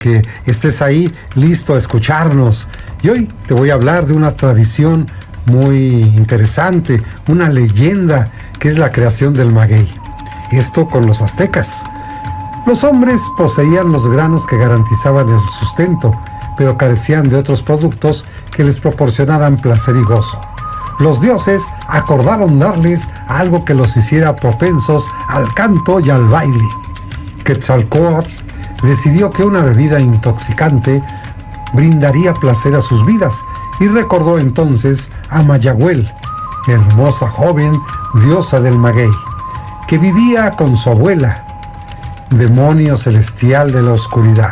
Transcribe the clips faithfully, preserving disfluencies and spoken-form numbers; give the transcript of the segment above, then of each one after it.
que estés ahí listo a escucharnos. Y hoy te voy a hablar de una tradición muy interesante, una leyenda que es la creación del maguey. Esto con los aztecas. Los hombres poseían los granos que garantizaban el sustento, pero carecían de otros productos que les proporcionaran placer y gozo. Los dioses acordaron darles algo que los hiciera propensos al canto y al baile. Quetzalcóatl decidió que una bebida intoxicante brindaría placer a sus vidas y recordó entonces a Mayagüel, hermosa joven diosa del maguey, que vivía con su abuela, demonio celestial de la oscuridad.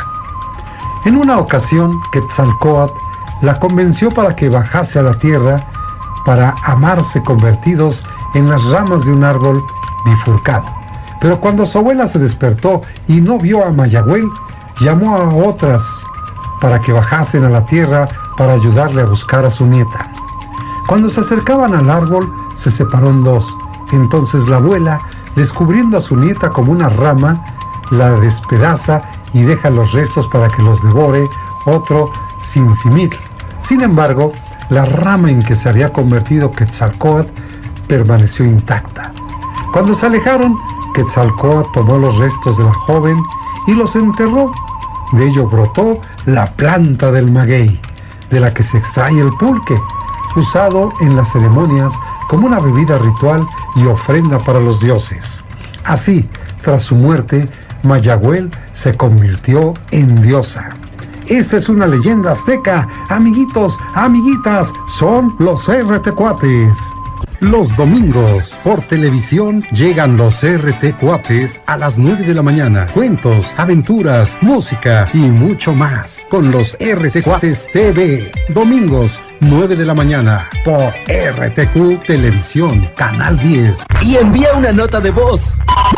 En una ocasión, Quetzalcóatl la convenció para que bajase a la tierra para amarse convertidos en las ramas de un árbol bifurcado. Pero cuando su abuela se despertó y no vio a Mayagüel, llamó a otras para que bajasen a la tierra para ayudarle a buscar a su nieta. Cuando se acercaban al árbol, se separó en dos. Entonces la abuela, descubriendo a su nieta como una rama, la despedaza y deja los restos para que los devore otro Tzitzimil. Sin embargo, la rama en que se había convertido Quetzalcóatl permaneció intacta. Cuando se alejaron, Quetzalcóatl tomó los restos de la joven y los enterró. De ello brotó la planta del maguey, de la que se extrae el pulque, usado en las ceremonias como una bebida ritual y ofrenda para los dioses. Así, tras su muerte, Mayagüel se convirtió en diosa. Esta es una leyenda azteca. Amiguitos, amiguitas, son los R T Cuates. Los domingos, por televisión, llegan los R T Cuates a las nueve de la mañana. Cuentos, aventuras, música y mucho más. Con los R T Cuates T V. Domingos, nueve de la mañana, por R T Q Televisión, Canal diez. Y envía una nota de voz.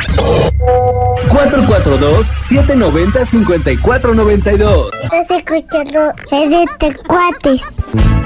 cuatro cuatro dos, siete nueve cero, cinco cuatro nueve dos. Estás escuchando R T Cuates.